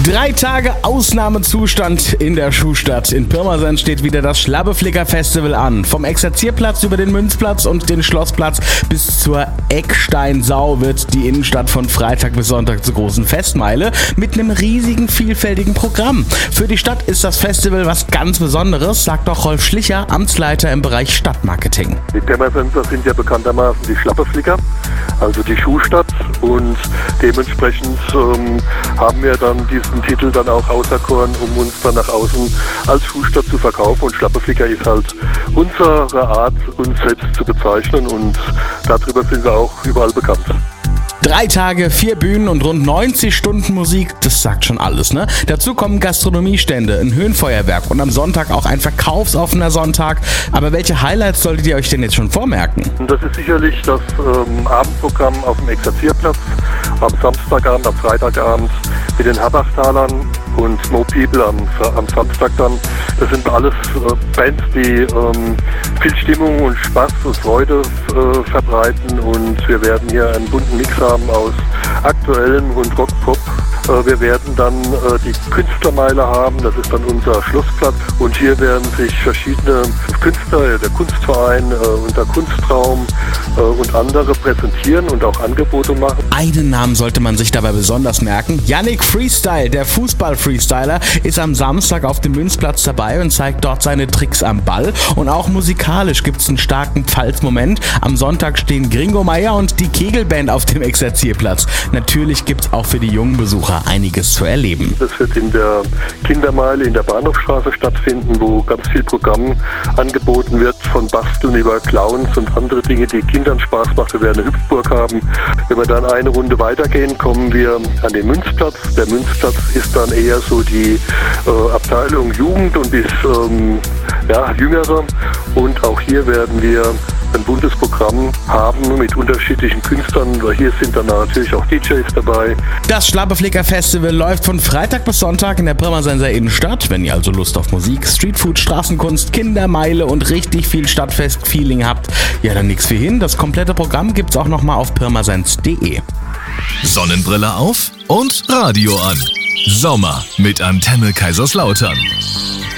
3 Tage Ausnahmezustand in der Schuhstadt. In Pirmasens steht wieder das Schlabbeflicker-Festival an. Vom Exerzierplatz über den Münzplatz und den Schlossplatz bis zur Ecksteinsau wird die Innenstadt von Freitag bis Sonntag zur großen Festmeile mit einem riesigen, vielfältigen Programm. Für die Stadt ist das Festival was ganz Besonderes, sagt auch Rolf Schlicher, Amtsleiter im Bereich Stadtmarketing. Die Pirmasenser sind ja bekanntermaßen die Schlabbeflicker, also die Schuhstadt, und dementsprechend haben wir dann diesen Titel dann auch auserkoren, um uns dann nach außen als Schuhstadt zu verkaufen. Und Schlabbeflicker ist halt unsere Art, uns selbst zu bezeichnen, und darüber sind wir auch überall bekannt. 3 Tage, 4 Bühnen und rund 90 Stunden Musik, das sagt schon alles, ne? Dazu kommen Gastronomiestände, ein Höhenfeuerwerk und am Sonntag auch ein verkaufsoffener Sonntag. Aber welche Highlights solltet ihr euch denn jetzt schon vormerken? Das ist sicherlich das Abendprogramm auf dem Exerzierplatz am Samstagabend, am Freitagabend mit den Habachtalern und Mo People am Samstag dann. Das sind alles Bands, die viel Stimmung und Spaß und Freude verbreiten, und wir werden hier einen bunten Mix haben aus aktuellem und Rock-Pop. Wir werden dann die Künstlermeile haben, das ist dann unser Schlossplatz, und hier werden sich verschiedene Künstler, der Kunstverein und der Kunstraum und andere präsentieren und auch Angebote machen. Einen Namen sollte man sich dabei besonders merken. Yannick Freestyle, der Fußball-Freestyler, ist am Samstag auf dem Münzplatz dabei und zeigt dort seine Tricks am Ball. Und auch musikalisch gibt es einen starken Pfalz-Moment. Am Sonntag stehen Gringo Meier und die Kegelband auf dem Exerzierplatz. Natürlich gibt es auch für die jungen Besucher einiges zu erleben. Das wird in der Kindermeile in der Bahnhofstraße stattfinden, wo ganz viel Programm angeboten wird, von Basteln über Clowns und andere Dinge, die Kindern Spaß machen. Wir werden eine Hüpfburg haben. Wenn wir dann eine Runde weitergehen, kommen wir an den Münzplatz. Der Münzplatz ist dann eher so die Abteilung Jugend und bis Jüngere. Und auch hier werden wir ein buntes Programm haben mit unterschiedlichen Künstlern. Hier sind dann natürlich auch DJs dabei. Das Schlabbeflicker-Festival läuft von Freitag bis Sonntag in der Pirmasenser Innenstadt. Wenn ihr also Lust auf Musik, Streetfood, Straßenkunst, Kindermeile und richtig viel Stadtfest-Feeling habt, ja, dann nix wie hin. Das komplette Programm gibt's auch nochmal auf pirmasens.de. Sonnenbrille auf und Radio an. Sommer mit Antenne Kaiserslautern.